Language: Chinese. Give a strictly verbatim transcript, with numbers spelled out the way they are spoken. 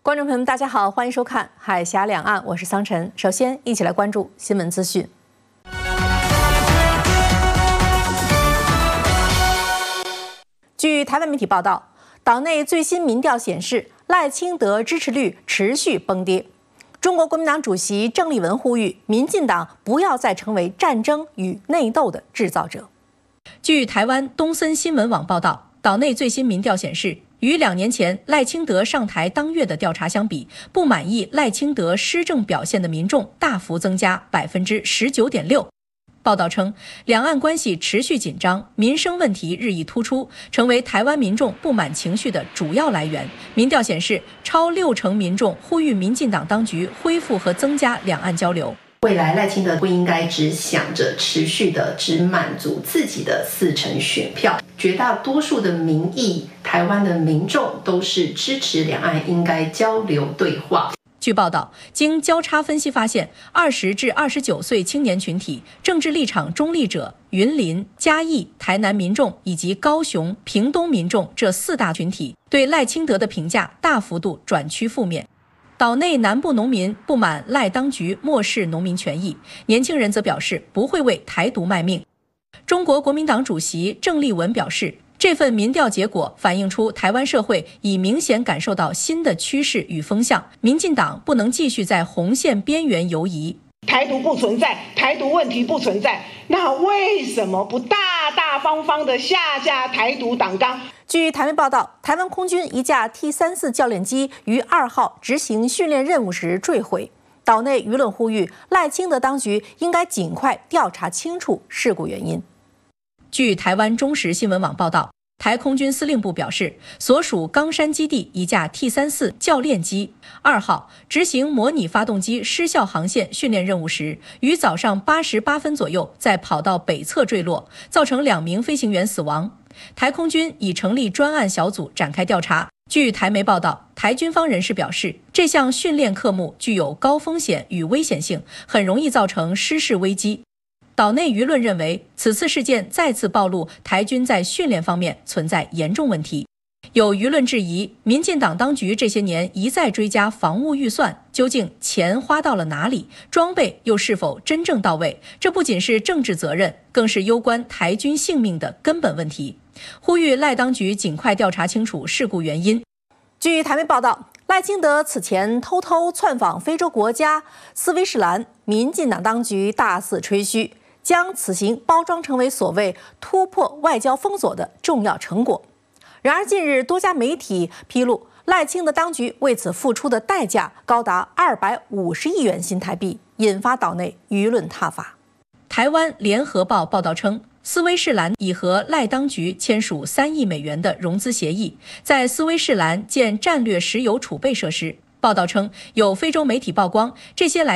观众朋友们，大家好，欢迎收看《海峡两岸》，我是桑晨。首先，一起来关注新闻资讯。据台湾媒体报道，党内最新民调显示，赖清德支持率持续崩跌。中国国民党主席郑丽文呼吁民进党不要再成为战争与内斗的制造者。据台湾东森新闻网报道，党内最新民调显示，与两年前赖清德上台当月的调查相比，不满意赖清德施政表现的民众大幅增加百分之十九点六。报道称，两岸关系持续紧张，民生问题日益突出，成为台湾民众不满情绪的主要来源。民调显示，超六成民众呼吁民进党当局恢复和增加两岸交流。 未来赖清德不应该只想着持续的只满足自己的四成选票，绝大多数的民意，台湾的民众都是支持两岸应该交流对话。 据报道，经交叉分析发现，二十至二十九岁青年群体、政治立场中立者、云林、嘉义、台南民众以及高雄、屏东民众这四大群体对赖清德的评价大幅度转趋负面。岛内南部农民不满赖当局漠视农民权益，年轻人则表示不会为台独卖命。中国国民党主席郑丽文表示，这份民调结果反映出台湾社会已明显感受到新的趋势与风向，民进党不能继续在红线边缘游移。 台独不存在，台独问题不存在，那为什么不大大方方的下架台独党纲？ 据台媒报道，台湾空军一架 T 三十四 教练机于二号执行训练任务时坠毁。岛内舆论呼吁赖清德当局应该尽快调查清楚事故原因。据台湾中时新闻网报道，台空军司令部表示，所属冈山基地一架 T 三十四 教练机二号执行模拟发动机失效航线训练任务时，于早上八时八分左右在跑道北侧坠落，造成两名飞行员死亡。台空军已成立专案小组展开调查。据台媒报道，台军方人士表示，这项训练科目具有高风险与危险性，很容易造成失事危机。岛内舆论认为，此次事件再次暴露台军在训练方面存在严重问题。有舆论质疑，民进党当局这些年一再追加防务预算，究竟钱花到了哪里？装备又是否真正到位？这不仅是政治责任，更是攸关台军性命的根本问题。呼吁赖当局尽快调查清楚事故原因。据台媒报道，赖清德此前偷偷窜访非洲国家斯威士兰，民进党当局大肆吹嘘，将此行包装成为所谓突破外交封锁的重要成果。然而，近日多家媒体披露，赖清德当局为此付出的代价高达二百五十亿元新台币，引发岛内舆论挞伐。台湾联合报报道称，斯威士兰已和赖当局签署三亿美元的融资协议，在斯威士兰建战略石油储备设施。报道称，有非洲媒体曝光，这些来